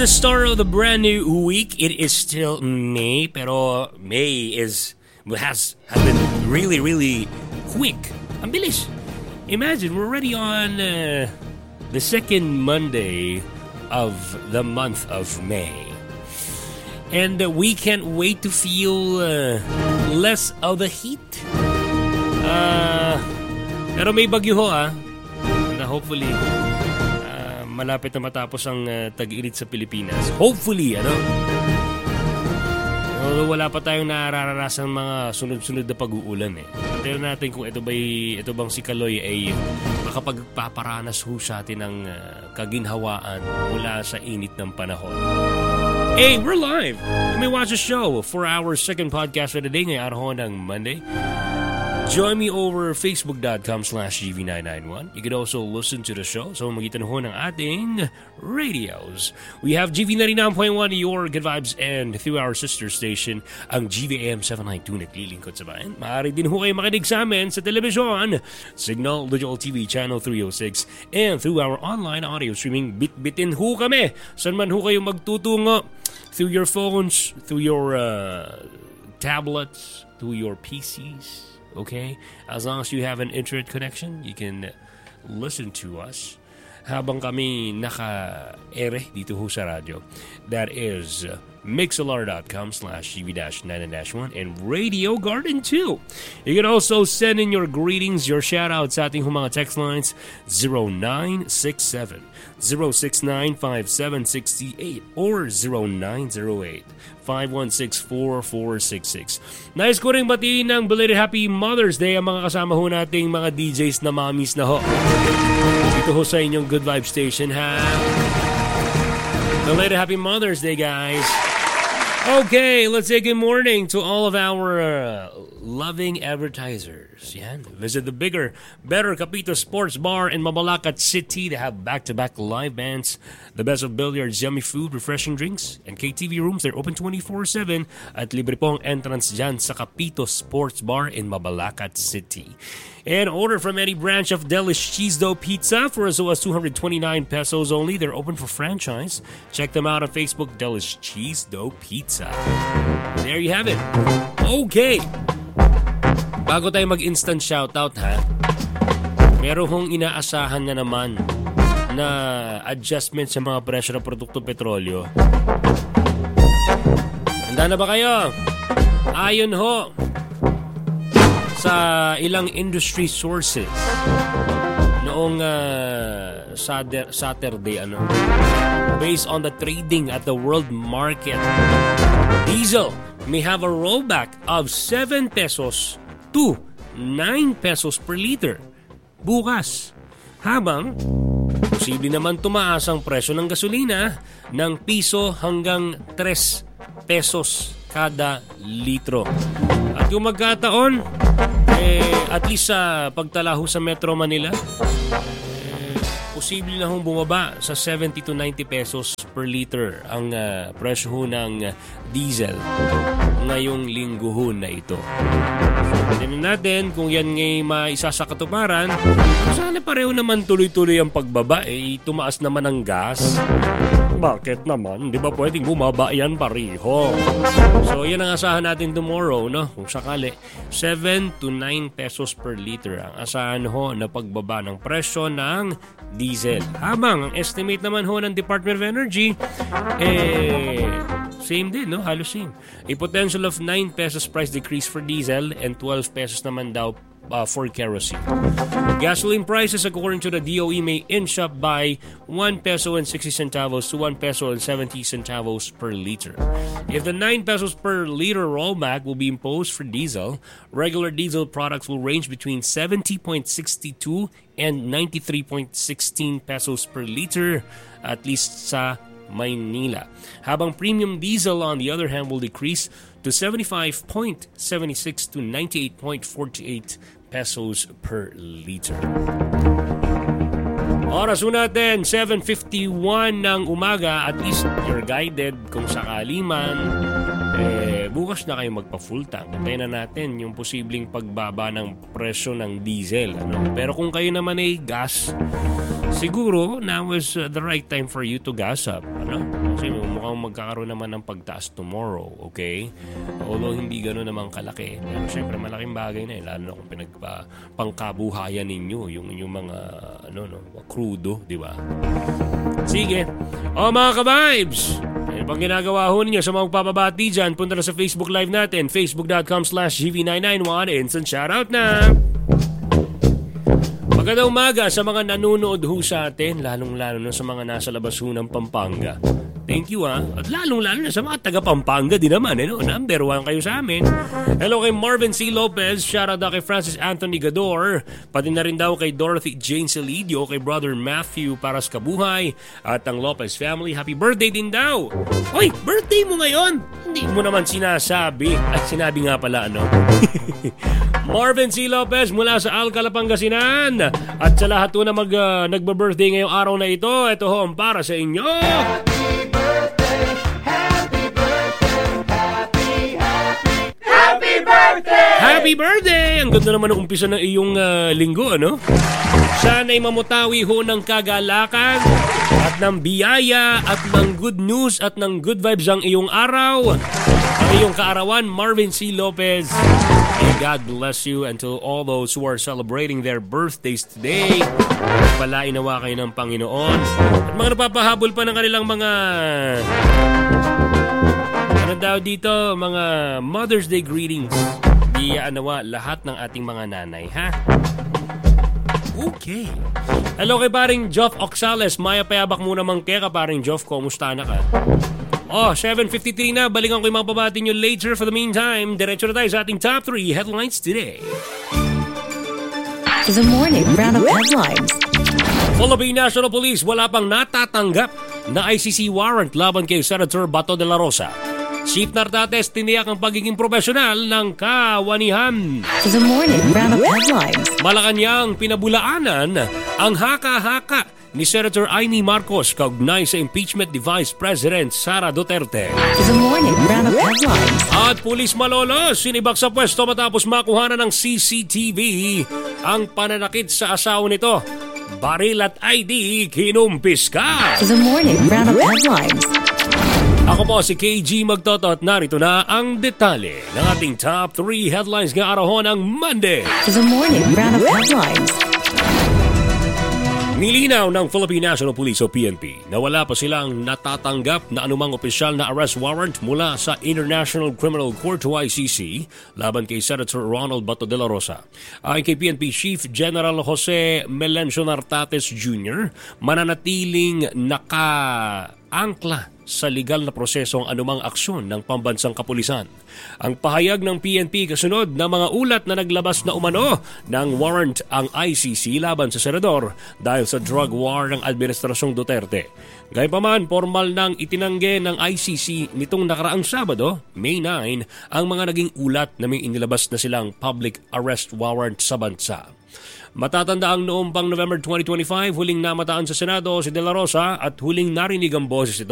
the start of the brand new week. It is still May, pero May has been really, really quick. Ang bilis. Imagine, we're already on the second Monday of the month of May. And we can't wait to feel less of the heat. Pero may bagyo ho na hopefully malapit na matapos ang tag-init sa Pilipinas. Hopefully, wala pa tayong nararanasan mga sunod-sunod na pag-uulan Pero natin kung ito bang si Kaloy ay makapagpaparanas ho sa atin ng kaginhawaan mula sa init ng panahon. Hey, we're live! You may watch the show for our second podcast for today ngayong araw ng Monday. Join me over facebook.com/GV991. You can also listen to the show sa magitan ho ng ating radios. We have GV99.1, your good vibes, and through our sister station, ang GVAM 792 naglilingkod sa bayan. Maaari din ho kayo makinig sa amin sa telebisyon, Signal Digital TV Channel 306, and through our online audio streaming. Bit-bitin ho kami. Saan man ho kayo magtutungo, through your phones, through your tablets, through your PCs. Okay? As long as you have an internet connection, you can listen to us habang kami naka-ere dito ho sa radyo. That is mixlr.com/gv-99-1 and Radio Garden 2. You can also send in your greetings, your shoutouts sa ating mga text lines 0967-069-5768 or 0908-516-4466. Nice ko rin batiin ng belated Happy Mother's Day ang mga kasama ho nating mga DJs na mommies na ho. Dito ho sa inyong Good Vibe Station, ha? Belated Happy Mother's Day, guys. Okay, let's say good morning to all of our loving advertisers. Yan. Visit the bigger, better Capito Sports Bar in Mabalacat City. They have back-to-back live bands, the best of billiards, yummy food, refreshing drinks, and KTV rooms. They're open 24/7 at libre pong entrance dyan sa Capito Sports Bar in Mabalacat City. And order from any branch of Delish Cheese Dough Pizza for as low as 229 pesos only. They're open for franchise. Check them out on Facebook, Delish Cheese Dough Pizza. There you have it. Okay. Bago tayo mag-instant shoutout, meron hong inaasahan na naman na adjustment sa mga presyo ng produkto petrolyo. Handa na ba kayo? Ayon ho sa ilang industry sources noong Saturday, based on the trading at the world market, diesel may have a rollback of 7 pesos to 9 pesos per liter bukas, habang posible naman tumaas ang presyo ng gasolina ng piso hanggang 3 pesos kada litro. At yung magkataon, at least sa pagtalaho sa Metro Manila, posible na hong bumaba sa 70 to 90 pesos per liter ang presyo ho ng diesel ngayong linggo ho na ito. Tignan natin kung yan ngay maisasakatuparan. Sana pareho naman tuloy-tuloy ang pagbaba. Tumaas naman ang gas. Bakit naman? Di ba pwedeng bumaba yan pareho? So yan ang asahan natin tomorrow, no? Kung sakali, 7 to 9 pesos per liter ang asahan ho na pagbaba ng presyo ng diesel. Habang ang estimate naman ho ng Department of Energy, same din, no? Halos same. A potential of 9 pesos price decrease for diesel and 12 pesos naman daw for kerosene. Gasoline prices, according to the DOE, may inch up by 1 peso and 60 centavos to 1 peso and 70 centavos per liter. If the 9 pesos per liter rollback will be imposed for diesel, regular diesel products will range between 70.62 and 93.16 pesos per liter, at least sa Maynila. Habang premium diesel, on the other hand, will decrease to 75.76 to 98.48 pesos per liter. Oras natin, 7:51 ng umaga. At least you're guided kung sakali man. Bukas na kayo magpa-full tank. Antayin na natin yung posibleng pagbaba ng presyo ng diesel. Pero kung kayo naman ay gas, siguro now is the right time for you to gas up. Kasi mukhang magkakaroon naman ng pagtaas tomorrow, okay? Although hindi gano'n naman kalaki. Pero syempre malaking bagay na lalo na kung pangkabuhayan ninyo yung inyong mga krudo, di ba? Sige. Mga ka-vibes, ano pang ginagawa ho ninyo sa mga magpapabati dyan? Punta na sa Facebook Live natin, facebook.com/gv991. Instant shoutout na! Magandang umaga sa mga nanonood ho sa atin, lalong-lalo na sa mga nasa labas ho ng Pampanga. Thank you At lalong-lalo na sa mga taga-Pampanga din naman. Number 1 kayo sa amin. Hello kay Marvin C. Lopez. Shoutout kay Francis Anthony Gador. Pati na rin daw kay Dorothy Jane Celidio, kay Brother Matthew Paras Kabuhay at ang Lopez family. Happy birthday din daw. Hoy, birthday mo ngayon? Hindi mo naman sinasabi. At sinabi nga pala Marvin C. Lopez mula sa Alcala, Pangasinan. At sa lahat na nagba-birthday ngayong araw na ito, ito ho ang para sa inyo. Happy birthday! Ang ganda naman ng umpisa ng iyong linggo, Sana'y mamutawi ho ng kagalakan at ng biyaya at ng good news at ng good vibes ang iyong araw. Ang iyong kaarawan, Marvin C. Lopez. And God bless you and to all those who are celebrating their birthdays today. Palainawa kayo ng Panginoon. At mga napapahabol pa ng kanilang mga... mga Mother's Day greetings. Anawa lahat ng ating mga nanay, ha? Okay. Hello kay paring Joff Oxales. Maya payabak muna mangkeka, paring Joff. Kumusta na ka? 7:53 na. Balikan ko yung mga pabati nyo later. For the meantime, diretso na tayo sa ating top 3 headlines today. The morning round of headlines. Philippine National Police wala pang natatanggap na ICC warrant laban kay Senator Bato de la Rosa. Chief Nartates tiniyak ang pagiging profesional ng kawanihan. The morning round of headlines. Malacanang pinabulaanan ang haka-haka ni Senator Amy Marcos kaugnay sa impeachment ni Vice President Sara Duterte. The morning round of headlines. At pulis malolos sinibak sa pwesto matapos makuhanan ng CCTV ang pananakit sa asawa nito. Baril at ID kinumpiska. The morning round of headlines. Ako po si KG Magtotot. Narito na ang detalye ng ating top 3 headlines ng araw ng Monday. The morning round of headlines. Nilinaw ng Philippine National Police o PNP na wala pa silang natatanggap na anumang opisyal na arrest warrant mula sa International Criminal Court o ICC laban kay Senator Ronald Bato de la Rosa. Ayon kay PNP Chief General Jose Melencio Nartates Jr., mananatiling nakaangkla sa legal na proseso ang anumang aksyon ng pambansang kapulisan. Ang pahayag ng PNP kasunod na mga ulat na naglabas na umano ng warrant ang ICC laban sa senador dahil sa drug war ng Administrasyong Duterte. Gayunpaman, formal nang itinanggi ng ICC nitong nakaraang Sabado, May 9, ang mga naging ulat na may inilabas na silang public arrest warrant sa bansa. Matatandaang noong pang November 2025, huling namataan sa Senado si De La Rosa at huling narinig ang boses ito